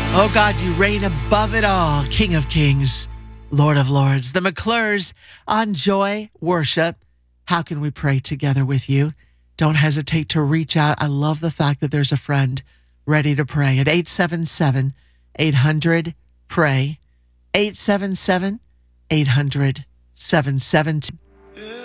Oh God, you reign above it all, King of Kings, Lord of Lords. The McClures on Joy Worship. How can we pray together with you? Don't hesitate to reach out. I love the fact that there's a friend ready to pray at 877 800 pray 877 800 772.